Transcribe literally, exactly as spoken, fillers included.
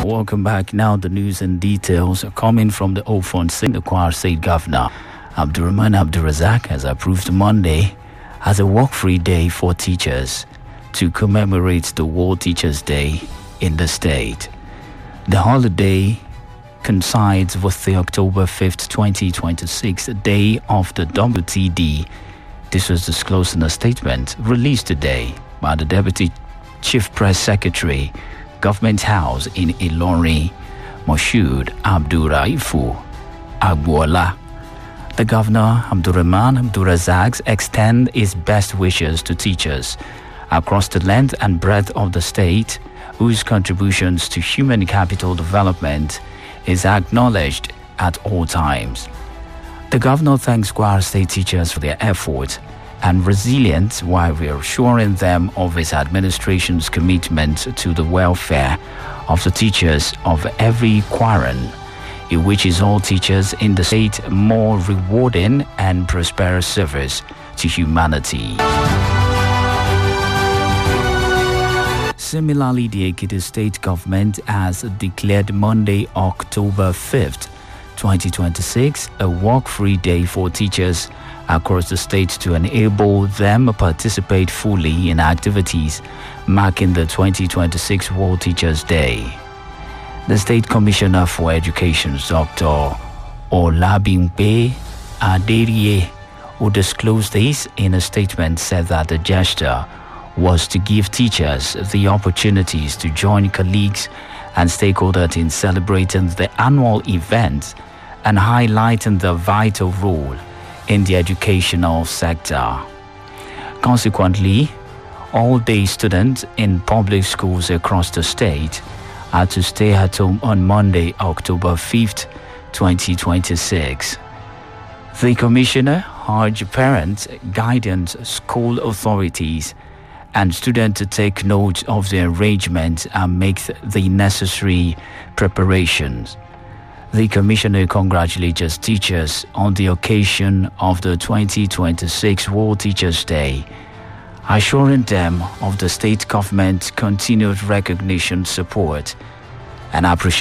Welcome back. Now the news and details are coming from the Ophon State. The Kwara State Governor Abdulrahman Abdulrazak has approved Monday as a work-free day for teachers to commemorate the World Teachers' Day in the state. The holiday coincides with the October fifth, twenty twenty-six day of the W T D. This was disclosed in a statement released today by the Deputy Chief Press Secretary, Government House in Ilorin, Moshood Abdurraifu Agbola. The Governor, Abdulrahman Abdulrazak, extends his best wishes to teachers across the length and breadth of the state, whose contributions to human capital development is acknowledged at all times. The Governor thanks Kwara State teachers for their effort and resilience while reassuring them of his administration's commitment to the welfare of the teachers of every Kwaran. He wishes all teachers in the state more rewarding and prosperous service to humanity. Similarly, the Ekiti State Government has declared Monday, October fifth, twenty twenty-six, a work-free day for teachers across the state to enable them to participate fully in activities marking the twenty twenty-six World Teachers' Day. The State Commissioner for Education, Doctor Olabimpe Aderiye, who disclosed this in a statement, said that the gesture was to give teachers the opportunities to join colleagues and stakeholders in celebrating the annual event and highlighting the vital role in the educational sector. Consequently, all-day students in public schools across the state are to stay at home on Monday, October fifth, twenty twenty-six. The Commissioner urged parents, guidance, school authorities, and students to take note of the arrangement and make the necessary preparations. The Commissioner congratulates teachers on the occasion of the twenty twenty-six World Teachers' Day, assuring them of the state government's continued recognition, support, and appreciation